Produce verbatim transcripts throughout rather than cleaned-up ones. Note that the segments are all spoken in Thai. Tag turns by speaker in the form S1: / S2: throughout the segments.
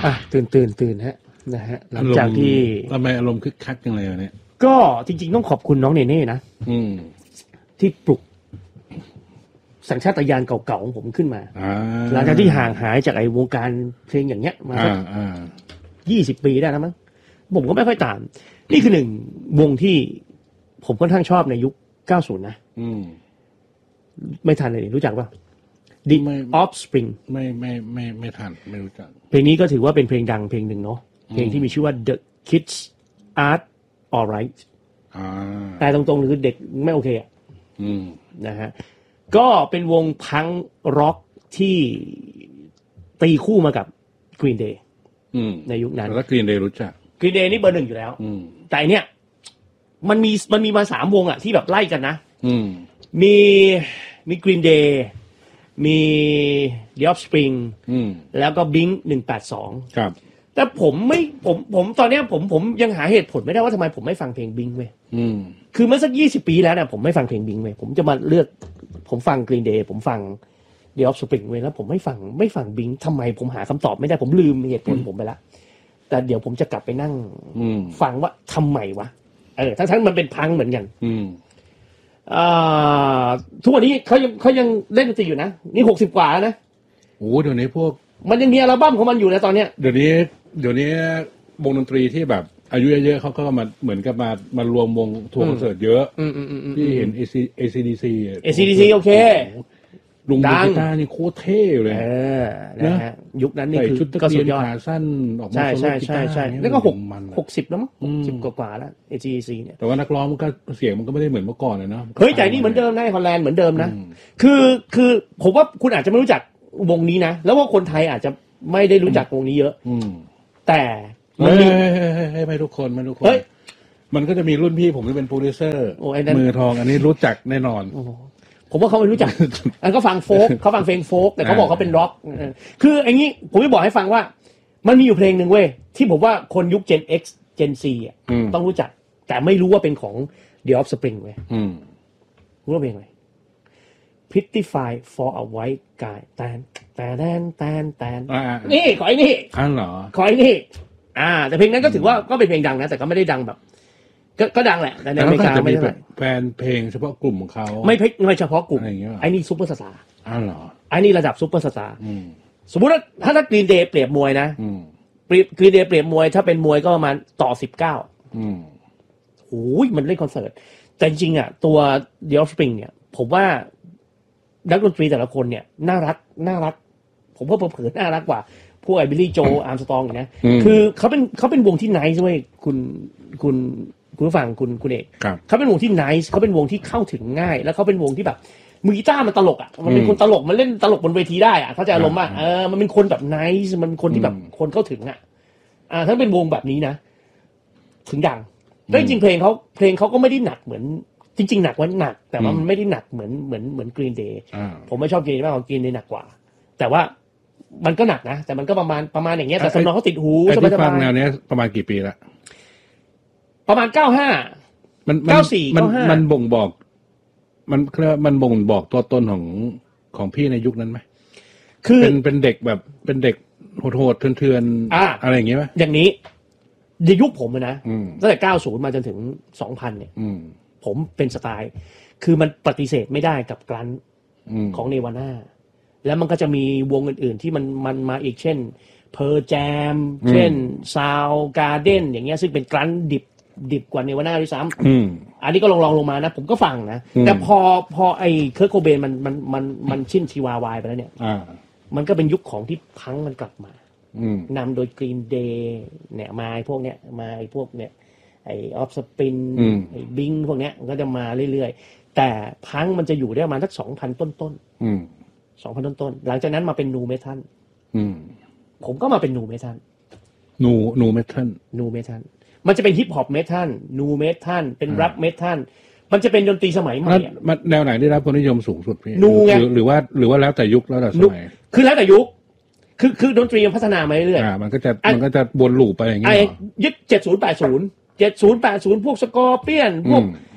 S1: อ่ะตื่นตื่นตื่นฮะนะฮะหลังจากที่
S2: ทำไมอารมณ์คึกคักจังเลยเนี่ย
S1: ก็จริงๆต้องขอบคุณน้องเนเน่นะที่ปลุกสัญชาตญาณเก่าๆของผมขึ้นมาหลังจากที่ห่างหายจากไอ้วงการเพลงอย่างเงี้ยมาสักยี่สิบปีได้แล้วมั้งผมก็ไม่ค่อยตามนี่คือหนึ่งวงที่ผมค่อนข้างชอบในยุคเก้าสิบนะไม่ทันเลยรู้จักป่ะ The Offspring
S2: ไม่ไม่ไม่ไม่ทันไม่รู้จัก
S1: เพลงนี้ก็ถือว่าเป็นเพลงดังเพลงหนึ่งเนาะเพลงที่มีชื่อว่า The Kids Are Alright แต่ตรงๆคือเด็กไม่โอเคอ่ะนะฮะก็เป็นวงพังร็อกที่ตีคู่มากับ Green Day ในยุคนั้น
S2: แล้ว Green Day รู้จัก
S1: Green Day นี่เบอร์หนึ่งอยู่แล้วแต่เนี้ยมันมีมันมีมาสามวงอ่ะที่แบบไล่กันนะมีมี Green Day มี The Offspring แล้วก็ Blink หนึ่งแปดสอง
S2: ครับ
S1: แต่ผมไม่ผมผมตอนเนี้ยผมผมยังหาเหตุผลไม่ได้ว่าทำไมผมไม่ฟังเพลง Blink เว้ยคือเมื่อสักยี่สิบปีแล้วเนี่ยผมไม่ฟังเพลง Blink เว้ยผมจะมาเลือกผมฟัง Green Day ผมฟัง The Offspring เว้ยแล้วผมไม่ฟังไม่ฟัง Blink ทำไมผมหาคำตอบไม่ได้ผมลืมเหตุผลผมไปแล้วแต่เดี๋ยวผมจะกลับไปนั่งฟังว่าทำไมวะเออทั้งทั้งมันเป็นพังเหมือนกันอ่าทุกวันนี้เขายังเขายังเล่นดนตรีอยู่นะนี่หกสิบกว่าแล้วนะ
S2: โอ้เดี๋ยวนี้พวก
S1: มันยังมีอัลบั้มของมันอยู่นะตอนเนี้ย
S2: เดี๋ยวนี้เดี๋ยวนี้วงดนตรีที่แบบอายุเยอะๆเขาก็มาเหมือนกับมามารวมวงทัวร์คอนเสิร์ตเยอะที่เห็น เอ ซี ดี ซี
S1: เอ ซี ดี ซี โอเค
S2: ลุงกีตาร์นี่โคตรเท่เลย
S1: เออนะฮะยุคนั้นนี่คือก็สุดยอด
S2: ขาสั้นออกมา
S1: ใช่ใช่ใช่ใช่แล้วก็หกหกสิบแล้วมั้งหกสิบกว่าๆแล้ว เอ ซี ดี ซี เนี่ย
S2: แต่ว่านักร้องมันก็เสียงมันก็ไม่ได้เหมือนเมื่อก่อนเลยเนาะ
S1: เฮ้ยแต่นี่เหมือนเดิมนะฮอลแลนด์เหมือนเดิมนะคือคือผมว่าคุณอาจจะไม่รู้จักวงนี้นะแล้วว่าคนไทยอาจจะไม่ได้รู้จักวงนี้เยอะแต่
S2: มันมีให้ไม่ทุกคนไม่ทุกคนมันก็จะมีรุ่นพี่ผมที่เป็นโปรดิวเซอร์มือทองอันนี้รู้จักแน่นอน
S1: ผมว่าเขาไม่รู้จักอันก็ฟังโฟกเขาฟังเพลงโฟกแต่เขาบอกเขาเป็นร็อกคืออย่างนี้ผมจะบอกให้ฟังว่ามันมีอยู่เพลงหนึ่งเว้ยที่ผมว่าคนยุค Gen X Gen Z อ่ะต้องรู้จักแต่ไม่รู้ว่าเป็นของ The Offspring เว้ยรู้ว่าเพลงอะไร Prettify for a White Guy แตนแตนแตนแตนนี่ขอไอ้นี่
S2: อ๋อเหรอ
S1: ขอไอ้นี่อ่าแต่เพลงนั้นก็ถือว่าก็เป็นเพลงดังนะแต่ก็ไม่ได้ดังแบบก็ก็ดังแหละแต่ในอเมริกาไม่ได้
S2: แฟนเพลงเฉพาะกลุ่มของเขา
S1: ไม่ไม่เฉพาะกลุ่มไอ้นี่ซุปเปอร์สตาร์
S2: อ้าวเหรอ
S1: ไอ้นี่ระดับซุปเปอร์สตาร์สมมุติว่าถ้าถ้ากรีนเดย์เปรียบมวยนะกรีนเดย์เปรียบมวยถ้าเป็นมวยก็ประมาณต่อสิบเก้าโอ้ยมันเล่นคอนเสิร์ตแต่จริงๆอ่ะตัว The Offspring เนี่ยผมว่านักดนตรีแต่ละคนเนี่ยน่ารักน่ารักผมว่าเผลอๆน่ารักกว่าพวกไอ้บิลลี่โจอาร์มสตรองนะคือเขาเป็นเขาเป็นวงที่ไนซ์ด้วยคุณคุณคุณผู้ฟังคุณคุณเอกเขาเป็นวงที่ไนซ์เขาเป็นวงที่เข้าถึงง่ายแล้วเขาเป็นวงที่แบบมือกีตาร์มันตลกอ่ะมันเป็นคนตลกมันเล่นตลกบนเวทีได้อ่ะเขาใจอารมณ์ว่าเออมันเป็นคนแบบไนซ์มันเป็นคนที่แบบคนเข้าถึงอ่ะอ่าถ้าเป็นวงแบบนี้นะถึงดังแล้วจริงๆเพลงเขาเพลงเขาก็ไม่ได้หนักเหมือนจริงๆหนักว่าหนักแต่ว่ามันไม่ได้หนักเหมือนเหมือนเหมือน Green Day ผมไม่ชอบ Green Day มากกว่า Green Day หนักกว่าแต่ว่ามันก็หนักนะแต่มันก็ประมาณประมาณอย่างเงี้ยแต่สำนองเขาติดหู
S2: สบายๆฟังแนวนี้ประมาณกี่ปีละ
S1: ประมาณเก้าห้า
S2: มันเก้าสี่เก้าห้ามันบ่งบอกมันมันบ่งบอกตัวตนของของพี่ในยุคนั้นไหมคือเป็นเป็นเด็กแบบเป็นเด็กโหดๆเถื่อนๆอะไรอย่างเงี้ยไหม
S1: อย่างนี้ในยุคผมนะตั้งแต่เก้าสิบมาจนถึงสองพันเนี่ยผมเป็นสไตล์คือมันปฏิเสธไม่ได้กับกรันของเนวาน่าแล้วมันก็จะมีวงอื่นๆที่มันมันมาอีกเช่นเพอร์แจมเช่นซาวการ์เด้นอย่างเงี้ยซึ่งเป็นกรันดิบดิบกว่าเนวาน่าด้วยซ้ำอันนี้ก็ลองลองลงมานะผมก็ฟังนะแต่พอพอไอ้เคิร์ทโคเบนมันมันมันมันชิ้นชีวาวายไปแล้วเนี่ยมันก็เป็นยุคของที่พังมันกลับมานำโดย Green Day เนี่ยมาไอ้พวกเนี้ยมาไอ้พวกเนี้ยไอ้ออฟสปินไอ้บิงพวกเนี้ยมันก็จะมาเรื่อยๆแต่พังมันจะอยู่ได้ประมาณสักสองพันต้นๆสองพันต้นๆหลังจากนั้นมาเป็นนูเมทัลผมก็มาเป็นนูเมทัล
S2: นูนูเมทัล
S1: นูเมทัลมันจะเป็นฮิปฮอปเมทัลนูเมทัลเป็นแรปเมทัลมันจะเป็นดนตรีสมัยใหม่
S2: มันแนวไหนได้รับความนิยมสูงสุดพี่
S1: นูไง
S2: หรือว่าหรือว่าแล้วแต่ยุคแล้วแต่สมัย
S1: คือแล้วแต่ยุคคือคือดนตรีมันพัฒนามาเรื่อย
S2: ๆอ่ามันก็จะมันก็จะวนลูปไปอย่างเงี้ย
S1: ไอ้ยึดเจ็ดศูนย์แปดศูนย์เจ็ดศูนย์แปดศูนย์พวกสกอร์เปียนพวก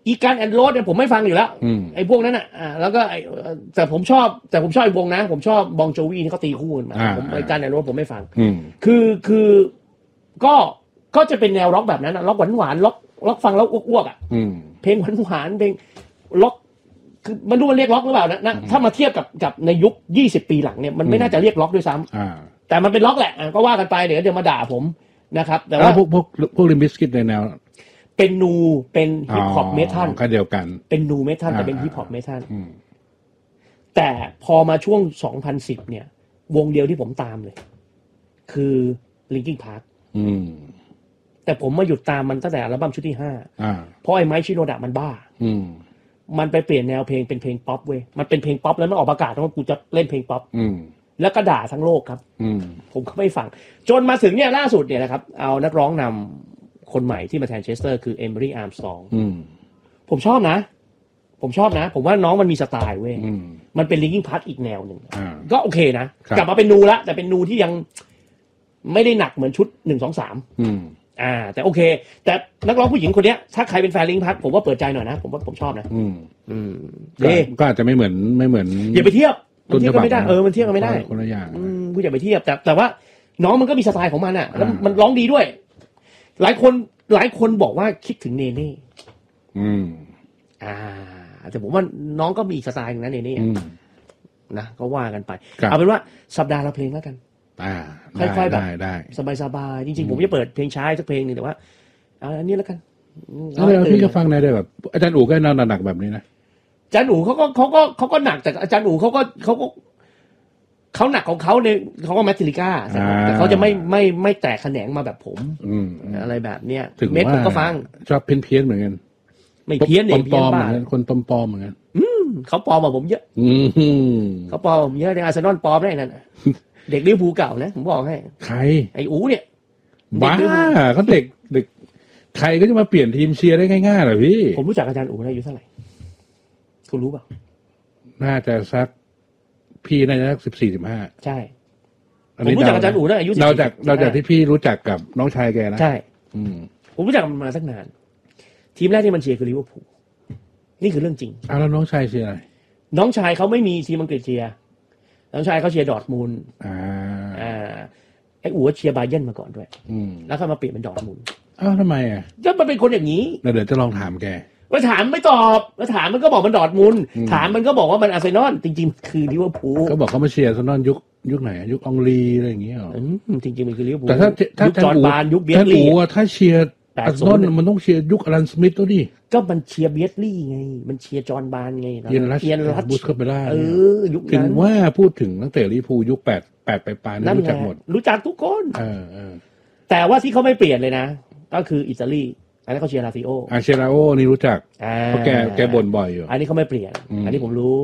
S1: อีการแอนโรสเนี่ยผมไม่ฟังอยู่แล้วไอ้พวกนั้นอ่ะแล้วก็แต่ผมชอบแต่ผมชอบไอ้วงนะผมชอบบองโจวีที่เขาตีคู่กันมาผมไอ้การแอนโรสผมไม่ฟังคือคือก็ก็จะเป็นแนวร็อกแบบนั้นล็อกหวานหวานล็อกล็อกฟังแล้วอ้วกๆอ่ะเพลงหวานหวานเพลงล็อกคือมันรู้มันเรียกล็อกหรือเปล่านะถ้ามาเทียบกับกับในยุคยี่สิบปีหลังเนี่ยมันไม่น่าจะเรียกล็อกด้วยซ้ำแต่มันเป็นล็อกแหละก็ว่ากันไปเดี๋ยวเดี๋ยวมาด่าผมนะครับแต่ว่า
S2: พวกพวกพวกลิมบิสกิตในแนว
S1: เป็นนูเป็นฮิปฮอปเมทัล
S2: ก็เดียวกัน
S1: เป็นนูเมทัลแต่เป็นฮิปฮอปเมทัลแต่พอมาช่วงสองพันสิบเนี่ยวงเดียวที่ผมตามเลยคือ Linkin Park แต่ผมมาหยุดตามมันตั้งแต่อัลบั้มชุดที่ห้าเพราะไอ้ไมค์ชิโนดะมันบ้ามันไปเปลี่ยนแนวเพลงเป็นเพลงป๊อปเว้ยมันเป็นเพลงป๊อปแล้วมันออกประกาศว่ากูจะเล่นเพลงป๊อปแล้วก็ด่าทั้งโลกครับผมก็ไม่ฟังจนมาถึงเนี่ยล่าสุดเนี่ยนะครับเอานักร้องนำคนใหม่ที่มาแทนเชสเตอร์คือเอมิลี่อาร์มสตรองผมชอบนะผมชอบนะผมว่าน้องมันมีสไตล์เว้ยมันเป็นลิงกิ้งพาร์ทอีกแนวหนึ่งก็โอเคนะกลับมาเป็นนูละแต่เป็นนูที่ยังไม่ได้หนักเหมือนชุดหนึ่งสองสามอ่าแต่โอเคแต่นักร้องผู้หญิงคนนี้ถ้าใครเป็นแฟนลิงพัทผมว่าเปิดใจหน่อยนะผมว่าผมชอบนะอืมอืม
S2: ก็อาจจะไม่เหมือนไม่เหมือน
S1: อย่าไปเทียบมันเทียบกันไม่ได้เออมันเทียบกันไม่ได้
S2: คนละอย่าง
S1: อืมกูอย่าไปเทียบแต่แต่ว่าน้องมันก็มีสไตล์ของมันอ่ะแล้วมันร้องดีด้วยหลายคนหลายคนบอกว่าคิดถึงเนเน่อืมอ่าแต่ผมว่าน้องก็มีสไตล์นะเนเน่นะก็ว่ากันไปเอาเป็นว่าสัปดาห์ละเพลงแล้วกัน
S2: อ่า
S1: ค่อยๆแบบ
S2: ได้
S1: สบายๆจริงๆผมจะเปิดเพลงช้าสักเพลงนึงแต่ว่าเอาอันนี้แล้วกัน
S2: แล้วพี่ก็ฟังได้ด้วยแบบอาจารย์อู๋ก็นอนหนักแบบนี้นะ
S1: อาจารย์อู๋เขาก็เขาก็เขาก็หนักแต่อาจารย์อู๋เขาก็เขาก็เขาหนักของเขาในเขาก็แมทริก้าแต่เขาจะไม่ไม่ไม่แตกแขนงมาแบบผมอะไรแบบเนี้ยเม็ดผมก็ฟัง
S2: ชอบเพี้ยนเพี้ยนเหมือนกัน
S1: ไม่เพี้ยนเอง
S2: เพี้ยนบ้าคนปลอมปลอมเหมือนกัน
S1: เขาปลอมมาผมเยอะเขาปลอมผมเยอะในอาร์เซนอลปลอมได้นั่นเด็กลิเวอร์พูลเก่านะผมบอกให้
S2: ใคร
S1: ไอ้อู๋เนี่ย
S2: บ้าเขาเด็กเด็กใครก็จะมาเปลี่ยนทีมเชียร์ได้ง่ายๆเหรอพี่
S1: ผมรู้จักอาจารย์อู๋อายุเท่าไหร่คุณรู้เปล่า
S2: น่าจะสักพี่น่าจะสักสิบสี่สิบห้า
S1: ใช่ผมรู้จักอาจารย์อู๋ตั้งอายุ
S2: เราจากเราจากที่พี่รู้จักกับน้องชายแกนะ
S1: ใช่ผมรู้จักมันมาสักนานทีมแรกที่มันเชียร์คือลิเวอร์พูลนี่คือเรื่องจริง
S2: อ้าวแล้วน้องชายเชียร์อะไร
S1: น้องชายเขาไม่มีทีมอังกฤษเชียร์น้องชายเขาเชียร์ดอร์ทมุนด์อ่าอ่าไอ้อู๋เชียร์บาเยิร์นมาก่อนด้วยแล้วเขามาเปลี่ยนเป็นดอร์ทมุนด์
S2: อ้าวทำไมอ่ะ
S1: ก็มันเป็นคนอย่างนี้
S2: เดี๋ยวจะลองถามแก
S1: มาถามไม่ตอบมาถามมันก็บอกมันดอร์ทมุนด์ถามมันก็บอกว่ามันอาร์เซนอลจริงๆคือลิเวอร์พูล
S2: ก็บอกเขามาเชียร์อาร์เซนอลยุคยุคไหนยุคอองลีอะไรอย่างเงี้ย
S1: จริงๆมันคือลิเวอร์พูล
S2: แต่ถ้าถ้า
S1: ยุคจอร์นบาร์นยุคเบียร์ลี่
S2: ถ้าเชียร์อาร์เซนอลมันต้องเชียร์ยุคอลันสมิธตัวดิ
S1: ก็มันเชียร์เบียร์ลี่ไงมันเชียร์จอร์นบาร์นไง
S2: เอียนรัชเอียน
S1: รัช
S2: บูสเข้าไปได้
S1: เออยุคนั้น
S2: ถึงว่าพูดถึงตั้งแต่ลิเวอร์พูลยุคแปดแปดไปปลายรู้จักหมด
S1: รู้จักทุกคน
S2: เออเออ
S1: แต่ว่าที่เขาไม่เปลี่ยนเลยนะก็คืออิตาลีอันนี้เขาเชียร์ลาซิโอ
S2: อาเชียราโอนี่รู้จักเพราะแกแกบ่นบ่อยอยู่
S1: อันนี้เขาไม่เปลี่ยนอันนี้ผมรู้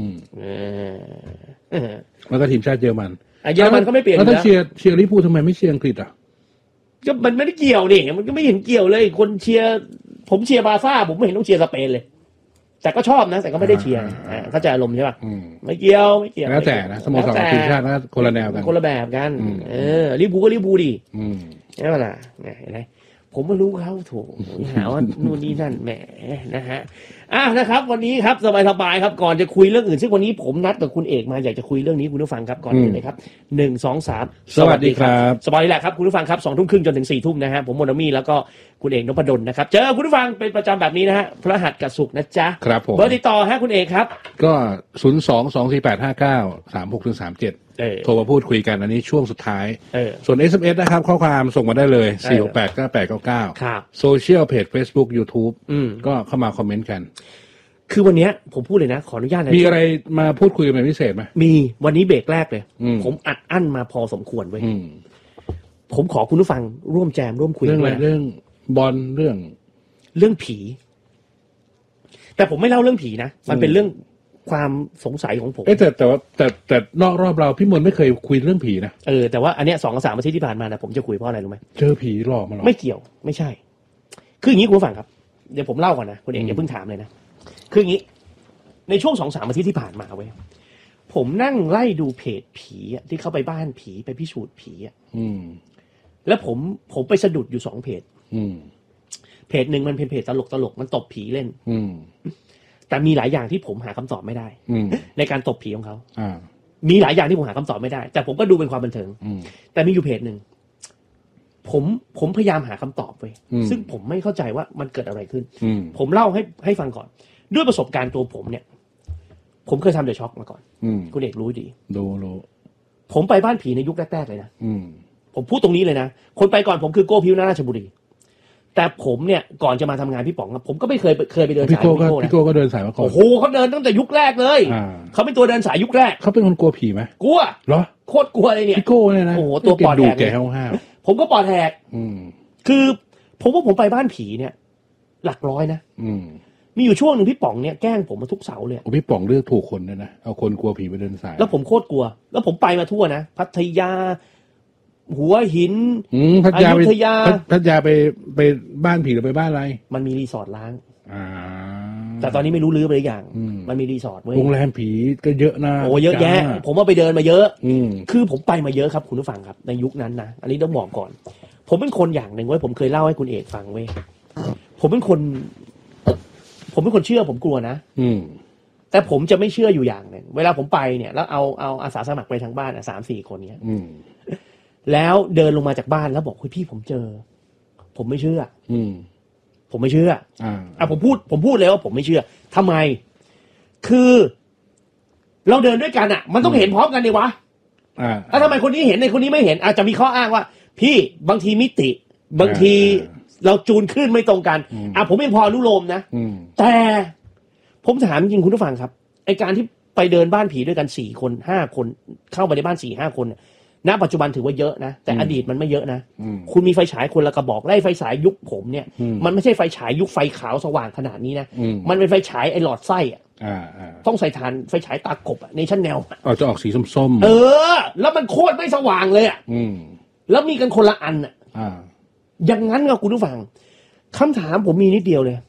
S2: แล้วก็ทีมชาติเยอรมัน
S1: เยอรมันก็ไม่เปลี่ยน
S2: แล้วถ้าเชียร์เชียร์ลิเวอร์พูลทำไมไม่เชียร์อังกฤษอ่ะ
S1: ก็มันไม่ได้เกี่ยวนี่มันก็ไม่เห็นเกี่ยวเลยคนเชียร์ผมเชียร์บาร์ซ่าผมไม่เห็นต้องเชียร์สเปนเลยแต่ก็ชอบนะแต่ก็ไม่ได้เชียร์เข้าใจอารมณ์ใช่ป่ะไม่เกี่ยวไม่เกี่ยว
S2: แล้วแต่นะสโมสรทีมชาตินะคนละแนวกัน
S1: คนละแบบกันเออลิเวอร์พูลก็ลิเวอร์พูลดิใช่ป่ะล่ะเห็นไหมผมไม่รู้เขาถูกหาว่านู่นนี่นั่นแหมนะฮะอ่ะนะครับวันนี้ครับสบายๆครับก่อนจะคุยเรื่องอื่นซึ่งวันนี้ผมนัดกับคุณเอกมาอยากจะคุยเรื่องนี้คุณผู้ฟังครับก่อนอื่นเลยครับหนึ่งสองสาม
S2: สวัสดีครับ
S1: สบายดีแหละครับคุณผู้ฟังครับสองทุ่มครึ่งจนถึงสี่ทุ่มนะฮะผมมนมี่แล้วก็คุณเอกนพดลนะครับเจอคุณผู้ฟังเป็นประจำแบบนี้นะฮะพฤหัสกับศุกร์นะจ๊ะ
S2: ครับผม
S1: เบอร์ติดต่อฮะคุณเอกครับ
S2: ก็ศูนย์สองสองสี่แปดห้าเก้าสามหกถึงสามเจ็ดโทรมาพูดคุยกันอันนี้ช่วงสุดท้ายส่วน เอส เอ็ม เอส นะครับข้อความส่งมาได้เลยสี่ หก แปด เก้า แปด เก้า เก้าโซเชียลเพจ Facebook YouTube ก็เข้ามาคอมเมนต์กัน
S1: คือวันนี้ผมพูดเลยนะขออนุญาตนะ
S2: มีอะไรมาพูดคุยกันเป็นพิเศษไหม
S1: มีวันนี้เบรกแรกเลยผมอัดอั้นมาพอสมควรเว้ยผมขอคุณผู้ฟังร่วมแจมร่วมคุย
S2: เรื่องอะไรเรื่องบอลเรื่อง
S1: เรื่องผีแต่ผมไม่เล่าเรื่องผีนะมันเป็นเรื่องความสงสัยของผม
S2: เอ๊ะแต่แต่ว่าแต่แต่นอกรอบเราพี่มนไม่เคยคุยเรื่องผีนะ
S1: เออแต่ว่าอันเนี้ยสองกับสามอาทิตย์ที่ผ่านมานะผมจะคุยเพราะอะไรรู้ไหม
S2: เจอผีหลอกมาหรอ
S1: ไม่เกี่ยวไม่ใช่คืออย่างนี้คุณผู้ฟังครับเดี๋ยวผมเล่าก่อนนะคุณเอกอย่าเพิ่งถามเลยนะคืออย่างนี้ในช่วงสองสามอาทิตย์ที่ผ่านมาเว้ยผมนั่งไล่ดูเพจผีอ่ะที่เข้าไปบ้านผีไปพิสูจน์ผีอ่ะแล้วผมผมไปสะดุดอยู่สองเพจเพจหนึ่งมันเป็นเพจตลกตลกมันตบผีเล่น
S2: อืม
S1: แต่มีหลายอย่างที่ผมหาคำตอบไม่ได้ในการตบผีของเขา
S2: อ่า
S1: มีหลายอย่างที่ผมหาคำตอบไม่ได้แต่ผมก็ดูเป็นความบันเทิงแต่มีอยู่เพจหนึ่งผมผมพยายามหาคำตอบไปซึ่งผมไม่เข้าใจว่ามันเกิดอะไรขึ้นผมเล่าให้ให้ฟังก่อนด้วยประสบการณ์ตัวผมเนี่ยผมเคยทำเดอะช็อคมาก่อนคุณเอกรู้ดี
S2: รู้รู้
S1: ผมไปบ้านผีในยุคแรกๆเลยนะผมพูดตรงนี้เลยนะคนไปก่อนผมคือโก้พิวราชบุรีแต่ผมเนี่ยก่อนจะมาทำงานพี่ป๋องผมก็ไม่เคยเคยไปเดินสาย
S2: พี่โก้นะพี่โก้ก็เดินสายมาก่อน
S1: โอ้โหเขาเดินตั้งแต่ยุคแรกเลยเขาเป็นตัวเดินสายยุคแรก
S2: เขาเป็นคนกลัวผีไหม
S1: กลัว
S2: เหรอ
S1: โคตรกลัวเลยเนี่ย
S2: พี่โก้เนี่ยนะ
S1: โอ้โหตัวปอดแหก
S2: แกห้าว
S1: ผมก็ปอดแหกคือผมว่าผมไปบ้านผีเนี่ยหลักร้อยนะมีอยู่ช่วงหนึ่งพี่ป๋องเนี่ยแกล้งผมมาทุกเสาเลย
S2: พี่ป๋องเลือกถูกคนเลยนะเอาคนกลัวผีไปเดินสาย
S1: แล้วผมโคตรกลัวแล้วผมไปมาทั่วนะพัทยาหัวหิน
S2: พัทยาไปพัทยาไปไปบ้านผีหรือไปบ้านอะไร
S1: มันมีรีสอร์ทล้างแต่ตอนนี้ไม่รู้ลื้อไปหรือยังมันมีรีสอร์ทเว้ย
S2: โรงแรมผีก็เยอะนะ
S1: โอ้เยอะแยะผมว่าไปเดินมาเยอะคือผมไปมาเยอะครับคุณผู้ฟังครับในยุคนั้นนะอันนี้ต้องบอกก่อนผมเป็นคนอย่างหนึ่งเว้ยผมเคยเล่าให้คุณเอกฟังเว้ยผมเป็นคนผมเป็นคนเชื่อผมกลัวนะแต่ผมจะไม่เชื่ออยู่อย่างหนึ่งเวลาผมไปเนี่ยแล้วเอาเอาอาสาสมัครไปทางบ้านอ่ะสามสี่คนเนี้ยแล้วเดินลงมาจากบ้านแล้วบอกเฮ้ยพี่ผมเจอผมไม่เชื่ออืมผมไม่เชื่ออ่าอ่ะผมพูดผมพูดเลยว่าผมไม่เชื่อทำไมคือเราเดินด้วยกันอ่ะมันต้องเห็นพร้อมกันดิวะอ่าแล้วทำไมคนนี้เห็นในคนนี้ไม่เห็นอาจจะมีข้ออ้างว่าพี่บางทีมิติบางทีเราจูนขึ้นไม่ตรงกันอ่ะผมไม่พออนุโลมนะแต่ผมถามจริงคุณผู้ฟังครับไอการที่ไปเดินบ้านผีด้วยกันสี่คนห้าคนเข้าไปในบ้านสี่ห้าคนณปัจจุบันถือว่าเยอะนะแต่อดีตมันไม่เยอะนะคุณมีไฟฉายคนละกระบอกไล่ไฟฉายยุคผมเนี่ยมันไม่ใช่ไฟฉายยุคไฟขาวสว่างขนาดนี้นะมันเป็นไฟฉายไอหลอดไส้อะต้องใส่ถ่านไฟฉายตากบอะในชั้นแนว
S2: อ๋อจะออกสีส้มๆ
S1: เออแล้วมันโคตรไม่สว่างเลยอะแล้วมีกันคนละอันอะอย่างนั้นก็คุณผู้ฟังคำถามผมมีนิดเดียวเลย